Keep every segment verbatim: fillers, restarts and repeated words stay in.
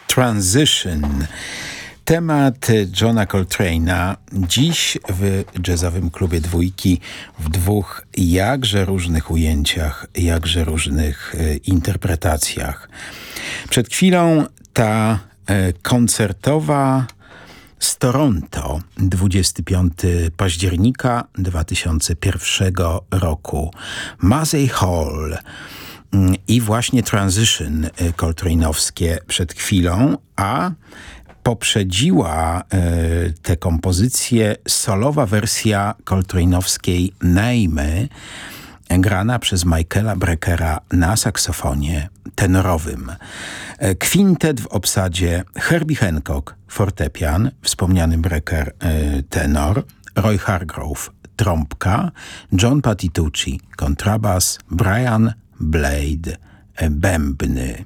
Transition. Temat Johna Coltrane'a dziś w jazzowym klubie Dwójki w dwóch jakże różnych ujęciach, jakże różnych e, interpretacjach. Przed chwilą ta e, koncertowa z Toronto, dwudziestego piątego października dwa tysiące pierwszego roku. Massey Hall i właśnie Transition coltrane'owskie przed chwilą, a poprzedziła e, tę kompozycję solowa wersja coltrane'owskiej Name, grana przez Michaela Breckera na saksofonie tenorowym. Kwintet w obsadzie Herbie Hancock, fortepian, wspomniany Brecker, e, tenor, Roy Hargrove, trąbka, John Patitucci, kontrabas, Brian Blade, bębny.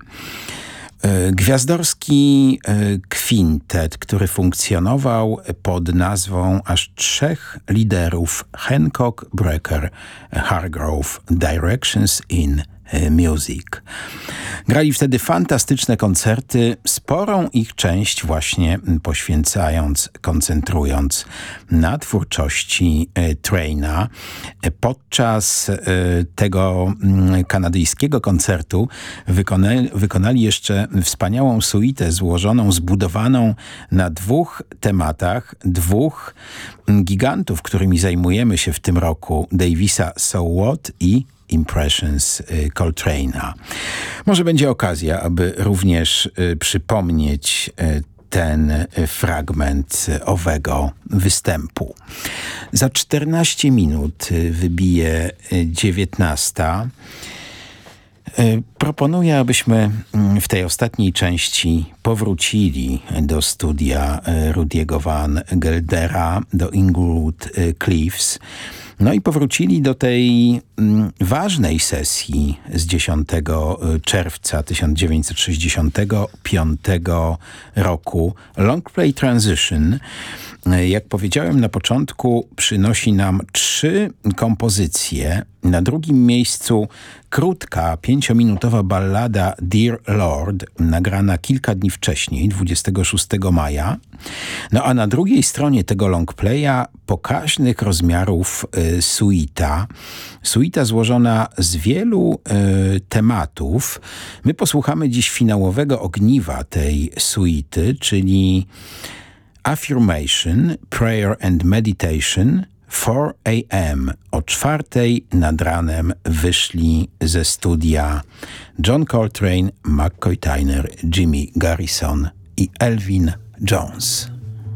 Gwiazdorski kwintet, który funkcjonował pod nazwą aż trzech liderów: Hancock, Brecker, Hargrove, Directions in Music. Grali wtedy fantastyczne koncerty, sporą ich część właśnie poświęcając, koncentrując na twórczości e, Traina. Podczas e, tego m, kanadyjskiego koncertu wykonali, wykonali jeszcze wspaniałą suitę złożoną, zbudowaną na dwóch tematach, dwóch gigantów, którymi zajmujemy się w tym roku: Davisa So What i Impressions Coltrane'a. Może będzie okazja, aby również y, przypomnieć y, ten y, fragment owego występu. Za czternaście minut y, wybije y, dziewiętnasta. Y, proponuję, abyśmy y, w tej ostatniej części powrócili do studia y, Rudy'ego Van Geldera, do Inglewood y, Cliffs. No i powrócili do tej mm, ważnej sesji z dziesiątego czerwca tysiąc dziewięćset sześćdziesiątego piątego roku. Longplay Transition, jak powiedziałem na początku, przynosi nam trzy kompozycje. Na drugim miejscu krótka, pięciominutowa ballada Dear Lord, nagrana kilka dni wcześniej, dwudziestego szóstego maja. No a na drugiej stronie tego longplaya pokaźnych rozmiarów y, suita. Suita złożona z wielu y, tematów. My posłuchamy dziś finałowego ogniwa tej suity, czyli Affirmation, Prayer and Meditation. cztery a m O czwartej nad ranem wyszli ze studia John Coltrane, McCoy Tyner, Jimmy Garrison i Elvin Jones.